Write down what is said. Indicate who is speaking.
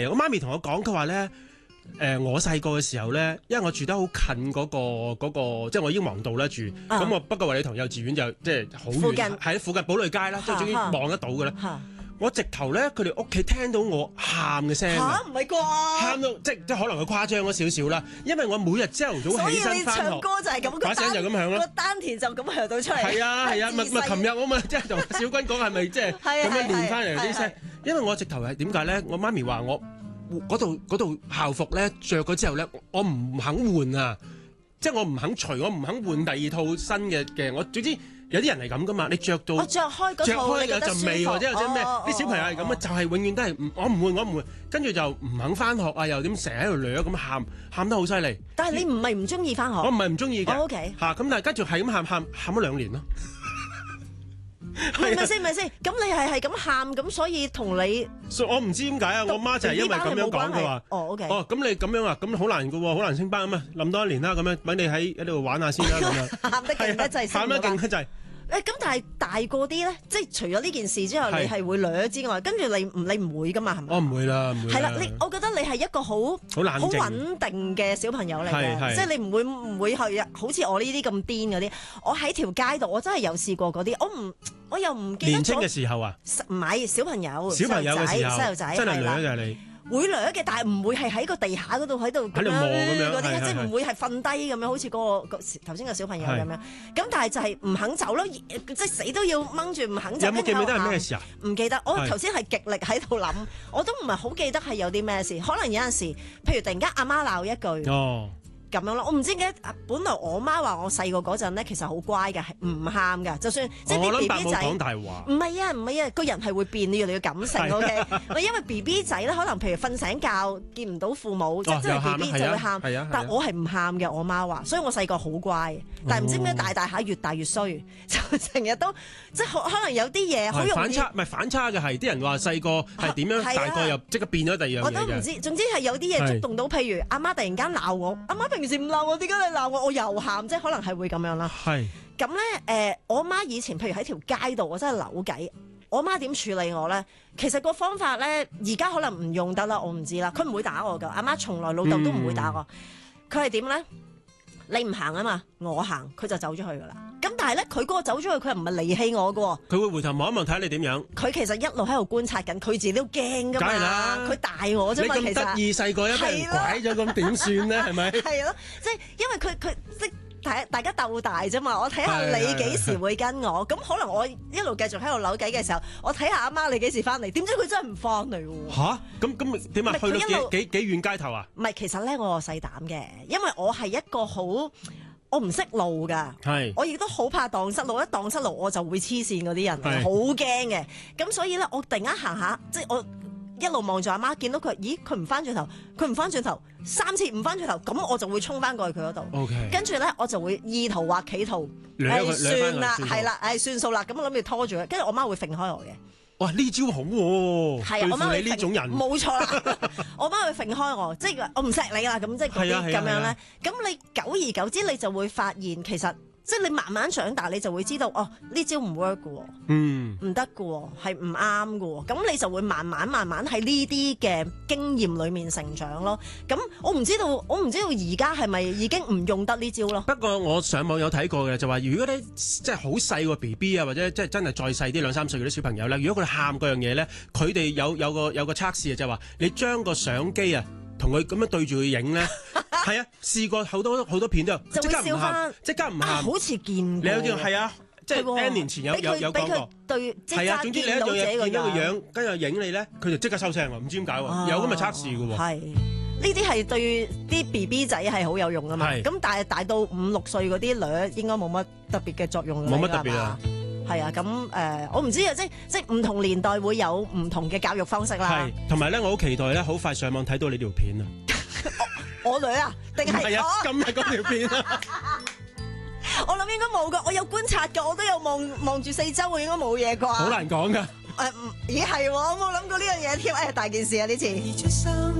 Speaker 1: 我媽咪同我講，佢話咧。我細個嘅時候咧，因為我住得好近嗰個，即係我英皇道咧住，咁我不過話你同幼稚園就即係好遠，喺附近寶麗街啦，即係終於望得到嘅啦。我直頭咧，佢哋屋企聽到我喊嘅聲，
Speaker 2: 唔係啩？
Speaker 1: 喊到即可能佢誇張咗少少啦，因為我每日朝頭早起身返學，
Speaker 2: 所以你唱歌就係咁，
Speaker 1: 把聲就咁響啦，
Speaker 2: 個丹田就咁響到出嚟。
Speaker 1: 係啊，咪琴日我咪即係同小君講係咪即係咁樣練翻嚟啲聲？因為我直頭係點解咧？我媽咪話我。嗰度校服咧着咗之後咧，我唔肯換啊！即係我唔肯除，我唔肯換第二套新嘅。我總之有啲人係咁噶嘛，你着到
Speaker 2: 着開嗰套你覺得舒服，
Speaker 1: 有陣味或者有陣咩？啲小朋友係咁啊，就係永遠都係我唔換，跟住就唔肯翻學啊，又點成日喺度掠咁喊得好犀利。
Speaker 2: 但係你唔係唔中意翻學？
Speaker 1: 我唔係唔中意嘅。
Speaker 2: OK
Speaker 1: 嚇咁，但係跟住係咁喊咗2年咯。
Speaker 2: 係咪先？咁你係咁喊，咁所以同你，
Speaker 1: 我唔知點解啊！我媽就係因為咁樣講，佢話
Speaker 2: OK
Speaker 1: 咁你咁樣啊，咁好難噶喎，好難升班咁啊，冧多1年啦，咁樣揾你喺度玩下先啦，咁樣
Speaker 2: 喊得勁得滯，
Speaker 1: 喊得勁得滯。
Speaker 2: 咁但係大個啲咧，即係除咗呢件事之後，你係會掠之外，跟住你唔會噶嘛，係咪？
Speaker 1: 我唔會啦，唔會。
Speaker 2: 係啦，我覺得你係一個好穩定嘅小朋友嚟嘅，即係你唔會去好似我呢啲咁癲嗰啲。我喺條街度，我真係有試過嗰啲，我又唔記得。
Speaker 1: 年青嘅時候啊？
Speaker 2: 唔係小朋友嘅時候，細路仔
Speaker 1: 真係掠嘅你。
Speaker 2: 會掠嘅，但係唔會係喺個地下嗰度喺度咁樣嗰啲，即係唔會係瞓低咁樣，好似嗰個頭先個小朋友咁樣。咁但係就係唔肯走咯，即係死都要掹住唔肯走。
Speaker 1: 有冇記唔記得係咩事啊？
Speaker 2: 唔記得，我頭先係極力喺度諗，我都唔係好記得係有啲咩事。可能有陣時，譬如突然間阿媽鬧一句。咁樣咯，我唔知嘅。本來我媽話我細個嗰陣咧，其實好乖嘅，係唔喊嘅。就算即係啲 B B 仔，
Speaker 1: 講大話。唔
Speaker 2: 係啊，個人係會變，你要感性。OK，因為 B B 仔咧，可能譬如瞓醒覺見唔到父母，即係 B B 就會喊。但我係唔喊嘅，我媽話，所以我細個好乖。但係唔知點解大下越大越衰，就成日都即係可能有啲嘢好容易
Speaker 1: 反差嘅係啲人話細個係點樣，大個又即刻變咗第二樣嘢嘅。
Speaker 2: 我都唔知，總之係有啲嘢觸動到，譬如阿媽突然間鬧我，阿媽平時唔鬧我，點解你鬧我？我又喊，即係可能係會咁樣啦。係咁咧，我媽以前譬如喺條街度，我真係扭計。我媽點處理我咧？其實個方法咧，而家可能唔用得啦，我唔知啦。佢唔會打我噶，阿媽從來老豆都唔會打我。佢係點咧？你唔行啊嘛，我行，佢就走咗去噶啦。咁但係咧，佢嗰個走咗去，佢又唔係離棄我噶。佢
Speaker 1: 會回頭望一望睇下你點樣。佢
Speaker 2: 其實一路喺度觀察緊，佢自己都驚噶嘛。梗係啦，佢大我啫嘛。
Speaker 1: 你咁得意，細個一俾人拐咗咁點算咧？係咪？
Speaker 2: 係咯，即係因為佢即大家鬥大啫嘛。我睇下你幾時會跟我。咁可能我一路繼續喺度扭計嘅時候，我睇下阿媽你幾時翻嚟？點知佢真係唔翻嚟喎。嚇！咁點啊？去到幾遠街頭啊？唔係，其實咧我細膽嘅，因為我係一個好。我唔識路㗎，我亦都好怕蕩失路，一蕩失路我就會黐線嗰啲人，好驚嘅。咁所以咧，我突然間行下，即係我一路望住阿媽，見到佢，咦，佢唔翻轉頭，3次唔翻轉頭，咁我就會衝翻過去佢嗰度。跟住咧，我就會意圖或企圖，算啦，係啦，算數啦，咁我諗住拖住佢，跟住我媽會揈開我嘅。哇！呢招好喎，係啊，我媽會呢種人，冇錯啦。我媽會揈開我，即係我唔錫你啦，咁即係嗰啲咁樣咧。咁你久而久之，你就會發現其實。即係你慢慢長大，你就會知道哦，呢招唔 work 嘅，唔得嘅，係唔啱嘅。咁你就會慢慢喺呢啲嘅經驗裏面成長咯。咁我唔知道而家係咪已經唔用得呢招咯？
Speaker 1: 不過我上網有睇過嘅，就話如果你即係好細個 BB 啊，或者即係真係再細啲2-3歲嗰啲小朋友咧，如果佢哋喊嗰樣嘢咧，佢哋有個測試啊，就係話你將個相機啊同佢咁樣對住佢影咧。係啊，試過好多片都有，即刻唔喊，好似見過。你有啲係啊，即係 N 年前有講過。對，係啊，總之你一見到個樣，跟住影你咧，佢就即刻收聲喎，唔知點解喎，有咁嘅測試嘅喎。係，呢啲係對啲 BB 仔係好有用啊嘛。咁但係大到5-6歲嗰啲女應該冇乜特別嘅作用。冇乜特別啊。係啊，咁我唔知啊，即係唔同年代會有唔同嘅教育方式啦。係，同埋咧，我好期待咧，好快上網睇到你條片啊！我女啊，定係今日嗰條片啊？我諗應該冇噶，我有觀察噶，我都有望住四周，應該冇嘢啩。好難講噶。咦係，我冇諗過呢樣嘢添，大件事啊呢次。